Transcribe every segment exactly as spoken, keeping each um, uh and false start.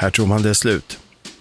Här tror man det är slut.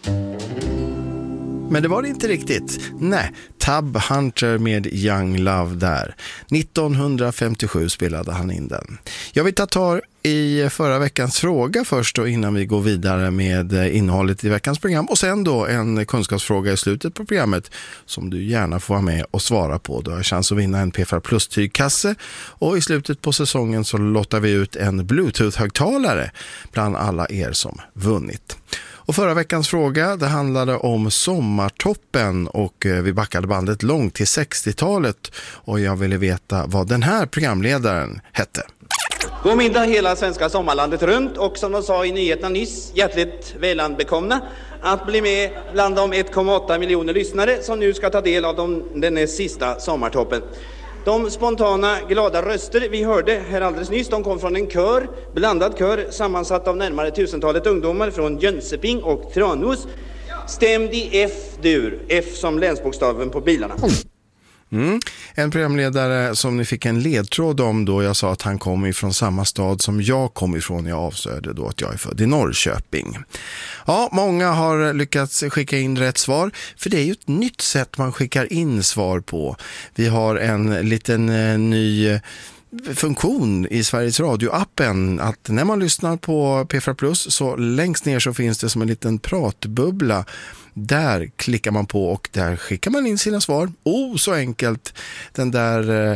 Men det var det inte riktigt. Nej, Tab Hunter med Young Love där. nittonhundrafemtiosju spelade han in den. Jag vill ta tag i förra veckans fråga först och innan vi går vidare med innehållet i veckans program. Och sen då en kunskapsfråga i slutet på programmet som du gärna får vara med och svara på. Du har chans att vinna en P F R Plus tygkasse och i slutet på säsongen så lottar vi ut en Bluetooth-högtalare bland alla er som vunnit. Och förra veckans fråga, det handlade om sommartoppen och vi backade bandet långt till sextiotalet och jag ville veta vad den här programledaren hette. God middag hela svenska sommarlandet runt och som de sa i nyheterna nyss, hjärtligt välanbekomna att bli med bland de ett komma åtta miljoner lyssnare som nu ska ta del av de, den sista sommartoppen. De spontana glada röster vi hörde här alldeles nyss, de kom från en kör, blandad kör sammansatt av närmare tusentalet ungdomar från Jönköping och Tranås. Stämd i F-dur, F som länsbokstaven på bilarna. Mm. En programledare som ni fick en ledtråd om då jag sa att han kom ifrån samma stad som jag kom ifrån. Jag avslöjade då att jag är född i Norrköping. Ja, många har lyckats skicka in rätt svar, för det är ju ett nytt sätt man skickar in svar på. Vi har en liten eh, ny funktion i Sveriges Radio-appen att när man lyssnar på P F R Plus så längst ner så finns det som en liten pratbubbla. Där klickar man på och där skickar man in sina svar. Oh, så enkelt. Den där eh,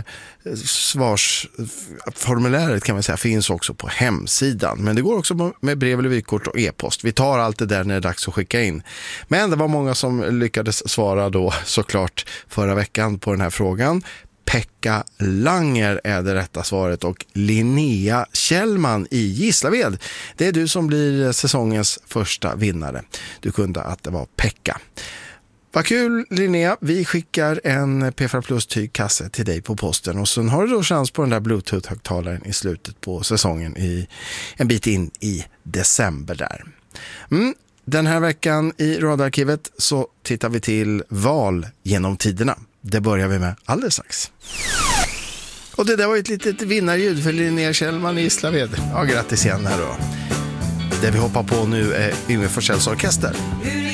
svarsformuläret kan man säga finns också på hemsidan. Men det går också med brev eller vykort och e-post. Vi tar allt det där när det är dags att skicka in. Men det var många som lyckades svara då såklart förra veckan på den här frågan. Pekka Langer är det rätta svaret och Linnea Kjellman i Gislaved. Det är du som blir säsongens första vinnare. Du kunde att det var Pekka. Vad kul Linnea, vi skickar en P F R Plus tygkasse till dig på posten och sen har du då chans på den där Bluetooth-högtalaren i slutet på säsongen i en bit in i december där. Mm. Den här veckan i radarkivet så tittar vi till val genom tiderna. Det börjar vi med alldeles strax. Och det där var ett litet vinnarljud för Linnea Kjellman i Gislaved. Ja, grattis igen här då. Det vi hoppar på nu är Yngve Forssells orkester.